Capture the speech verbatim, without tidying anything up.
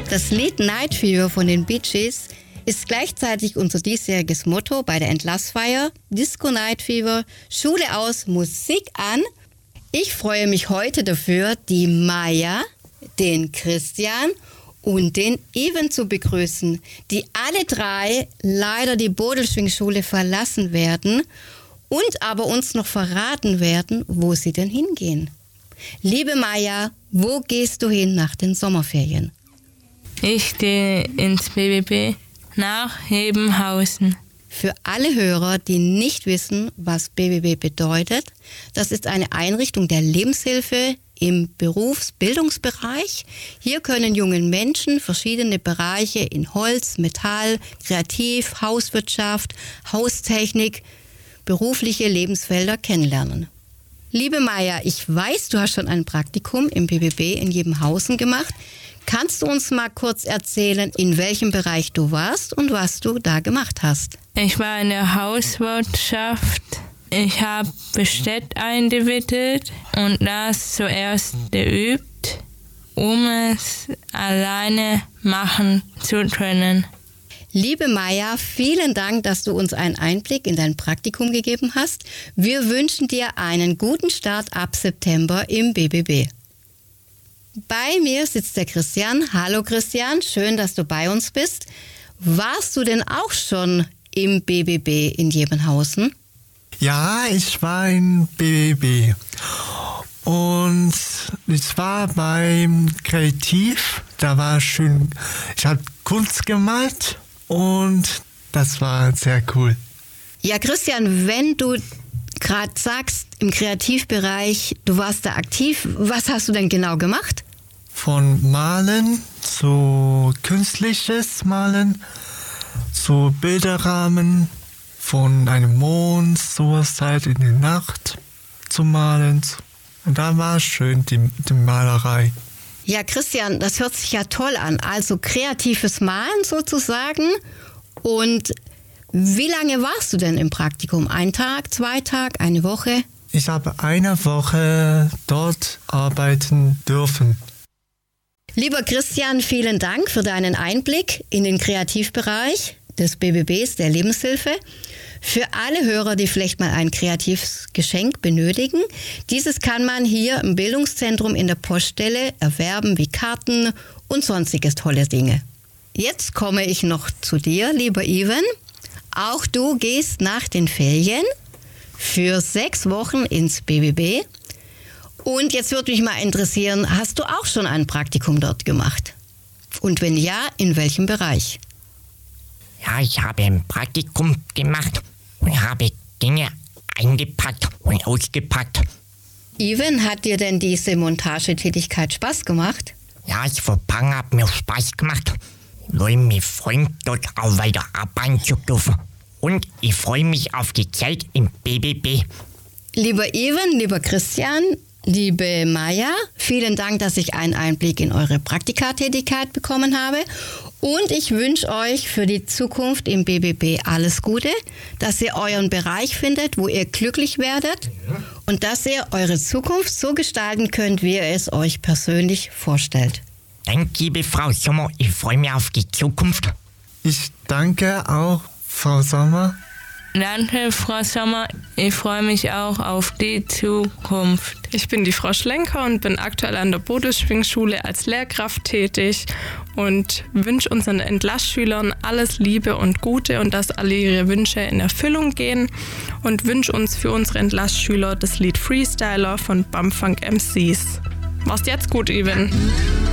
Das Lied Night Fever von den Bee Gees ist gleichzeitig unser diesjähriges Motto bei der Entlassfeier. Disco Night Fever, Schule aus, Musik an. Ich freue mich heute dafür, die Maja, den Christian und den Ivan zu begrüßen, die alle drei leider die Bodelschwingschule verlassen werden und aber uns noch verraten werden, wo sie denn hingehen. Liebe Maja, wo gehst du hin nach den Sommerferien? Ich gehe ins B B B nach Hebenhausen. Für alle Hörer, die nicht wissen, was B B B bedeutet, das ist eine Einrichtung der Lebenshilfe im Berufsbildungsbereich. Hier können jungen Menschen verschiedene Bereiche in Holz, Metall, Kreativ, Hauswirtschaft, Haustechnik, berufliche Lebensfelder kennenlernen. Liebe Maja, ich weiß, du hast schon ein Praktikum im B B B in Hebenhausen gemacht. Kannst du uns mal kurz erzählen, in welchem Bereich du warst und was du da gemacht hast? Ich war in der Hauswirtschaft. Ich habe Besteck eingewickelt und das zuerst geübt, um es alleine machen zu können. Liebe Maja, vielen Dank, dass du uns einen Einblick in dein Praktikum gegeben hast. Wir wünschen dir einen guten Start ab September im B B B. Bei mir sitzt der Christian. Hallo Christian, schön, dass du bei uns bist. Warst du denn auch schon im B B B in Hebenhausen? Ja, ich war im B B B und ich war beim Kreativ. Da war schön, ich habe Kunst gemalt und das war sehr cool. Ja, Christian, wenn du gerade sagst, im Kreativbereich, du warst da aktiv, was hast du denn genau gemacht? Von Malen zu künstliches Malen, zu Bilderrahmen, von einem Mond, sowas halt in der Nacht zu malen. Und da war schön die, die Malerei. Ja, Christian, das hört sich ja toll an. Also kreatives Malen sozusagen. Und wie lange warst du denn im Praktikum? Ein Tag, zwei Tage, eine Woche? Ich habe eine Woche dort arbeiten dürfen. Lieber Christian, vielen Dank für deinen Einblick in den Kreativbereich des B B Bs, der Lebenshilfe. Für alle Hörer, die vielleicht mal ein kreatives Geschenk benötigen, dieses kann man hier im Bildungszentrum in der Poststelle erwerben, wie Karten und sonstige tolle Dinge. Jetzt komme ich noch zu dir, lieber Ivan. Auch du gehst nach den Ferien für sechs Wochen ins B B B. Und jetzt würde mich mal interessieren, hast du auch schon ein Praktikum dort gemacht? Und wenn ja, in welchem Bereich? Ja, ich habe ein Praktikum gemacht und habe Dinge eingepackt und ausgepackt. Ivan, hat dir denn diese Montagetätigkeit Spaß gemacht? Ja, das Verpacken hat mir Spaß gemacht. Ich mich freuen, dort auch weiter arbeiten zu dürfen. Und ich freue mich auf die Zeit im B B B. Lieber Ivan, lieber Christian, liebe Maja, vielen Dank, dass ich einen Einblick in eure Praktikatätigkeit bekommen habe. Und ich wünsche euch für die Zukunft im B B B alles Gute, dass ihr euren Bereich findet, wo ihr glücklich werdet und dass ihr eure Zukunft so gestalten könnt, wie ihr es euch persönlich vorstellt. Danke, liebe Frau Sommer, ich freue mich auf die Zukunft. Ich danke auch, Frau Sommer. Danke, Frau Sommer. Ich freue mich auch auf die Zukunft. Ich bin die Frau Schlenker und bin aktuell an der Bodelschwingschule als Lehrkraft tätig und wünsche unseren Entlassschülern alles Liebe und Gute und dass alle ihre Wünsche in Erfüllung gehen und wünsche uns für unsere Entlassschüler das Lied Freestyler von Bumfunk M Cs. Mach's jetzt gut, Ivan.